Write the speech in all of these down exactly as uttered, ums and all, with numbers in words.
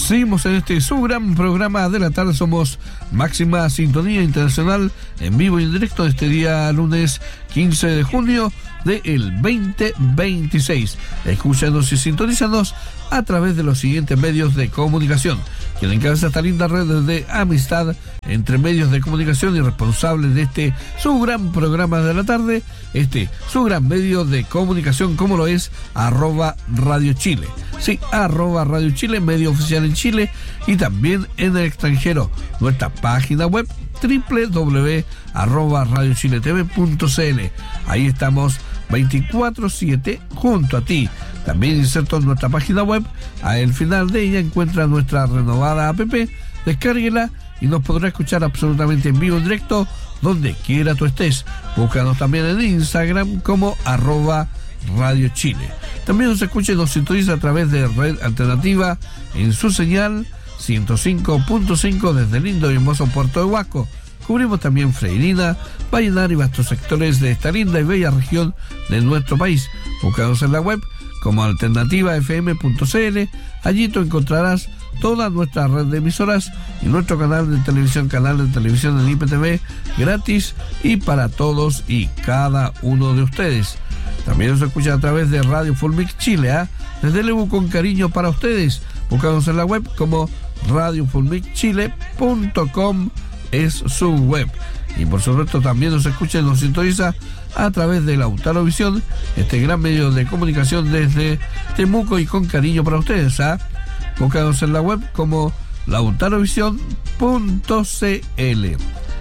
Seguimos en este su gran programa de la tarde. Somos Máxima Sintonía Internacional en vivo y en directo de este día lunes quince de junio del veinte veintiséis. Escúchanos y sintonízanos a través de los siguientes medios de comunicación. Quien encabeza esta linda red de amistad entre medios de comunicación y responsables de este su gran programa de la tarde, este su gran medio de comunicación como lo es arroba Radio Chile. Sí, arroba Radio Chile, medio oficial en Chile y también en el extranjero. Nuestra página web doble u doble u doble u punto arroba radio chile t v punto c l. Ahí estamos veinticuatro siete junto a ti. También inserto en nuestra página web. Al final de ella encuentra nuestra renovada app. Descárguela y nos podrá escuchar absolutamente en vivo, en directo, donde quiera tú estés. Búscanos también en Instagram como arroba Radio Chile. También nos escucha y nos sintoniza a través de Red Alternativa en su señal ciento cinco punto cinco desde el lindo y hermoso Puerto de Huasco. Cubrimos también Freirina, Vallenar y vastos sectores de esta linda y bella región de nuestro país. Búscanos en la web como alternativa f m punto c l. Allí tú encontrarás toda nuestra red de emisoras y nuestro canal de televisión, canal de televisión en I P T V, gratis y para todos y cada uno de ustedes. También nos escucha a través de Radio Fulmic Chile, ¿eh? Desde Lebu con cariño para ustedes. Búscanos en la web como radio fulmic chile punto com, es su web. Y por supuesto también nos escucha y nos sintoniza a través de Lautaro Visión, este gran medio de comunicación desde Temuco y con cariño para ustedes, ¿ah? Búscanos en la web como lautarovisión punto c l.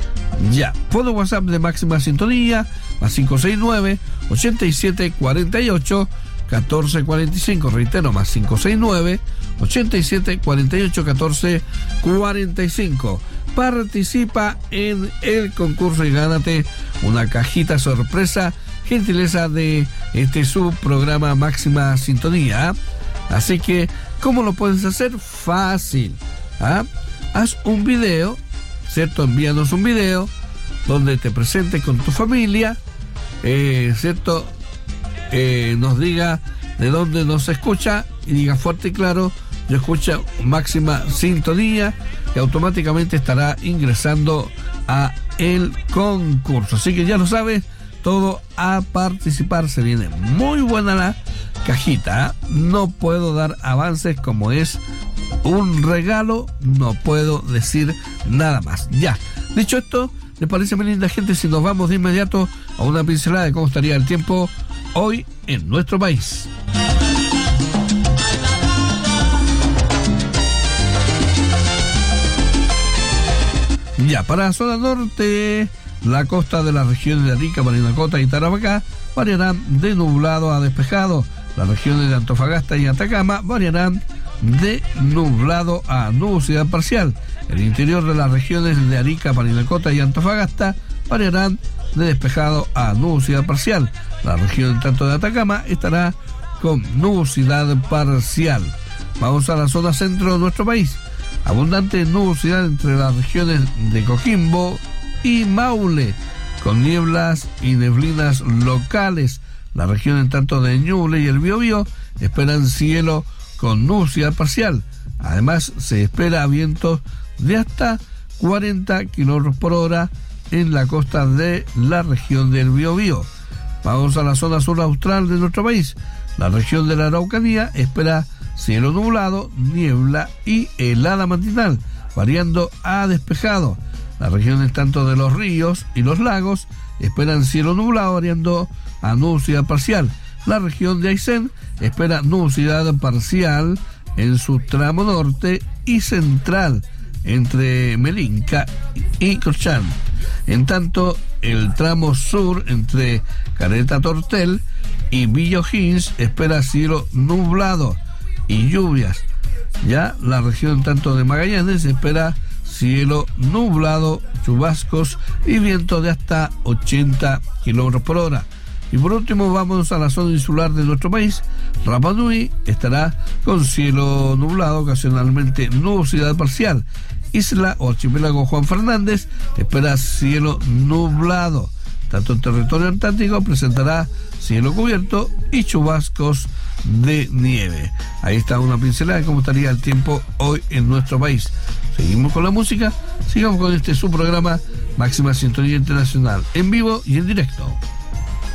Ya, por WhatsApp de Máxima Sintonía, más cinco seis nueve, ochenta y siete cuarenta y ocho, catorce cuarenta y cinco, reitero, más cinco seis nueve, ochenta y siete cuarenta y ocho, catorce cuarenta y cinco. Participa en el concurso y gánate una cajita sorpresa, gentileza de este su programa Máxima Sintonía. Así que, ¿cómo lo puedes hacer? Fácil. ¿Ah? Haz un video, ¿cierto? Envíanos un video donde te presentes con tu familia, eh, ¿cierto? Eh, nos diga de dónde nos escucha y diga fuerte y claro: yo escucho Máxima Sintonía, y automáticamente estará ingresando a el concurso. Así que ya lo sabes, todo a participar. Se viene muy buena la cajita, ¿eh? No puedo dar avances, como es un regalo, no puedo decir nada más. Ya, dicho esto, ¿les parece, muy linda gente, si nos vamos de inmediato a una pincelada de cómo estaría el tiempo hoy en nuestro país? Ya, para la zona norte, la costa de las regiones de Arica, Parinacota y Tarapacá variarán de nublado a despejado. Las regiones de Antofagasta y Atacama variarán de nublado a nubosidad parcial. El interior de las regiones de Arica, Parinacota y Antofagasta variarán de despejado a nubosidad parcial. La región tanto de Atacama estará con nubosidad parcial. Vamos a la zona centro de nuestro país. Abundante nubosidad entre las regiones de Coquimbo y Maule, con nieblas y neblinas locales. La región en tanto de Ñuble y el Biobío esperan cielo con nubosidad parcial. Además, se espera vientos de hasta cuarenta kilómetros por hora en la costa de la región del Biobío. Vamos a la zona sur austral de nuestro país. La región de la Araucanía espera cielo nublado, niebla y helada matinal, variando a despejado. Las regiones tanto de los ríos y los lagos esperan cielo nublado, variando a nubosidad parcial. La región de Aysén espera nubosidad parcial en su tramo norte y central, entre Melinca y Cochán. En tanto, el tramo sur, entre Caleta Tortel y Villa O'Higgins, espera cielo nublado y lluvias. Ya la región tanto de Magallanes espera cielo nublado, chubascos y viento de hasta ochenta kilómetros por hora. Y por último, vamos a la zona insular de nuestro país. Rapa Nui estará con cielo nublado, ocasionalmente nubosidad parcial. Isla o archipiélago Juan Fernández espera cielo nublado. Tanto el territorio antártico presentará cielo cubierto y chubascos de nieve. Ahí está una pincelada de cómo estaría el tiempo hoy en nuestro país. Seguimos con la música, sigamos con este su programa Máxima Sintonía Internacional, en vivo y en directo.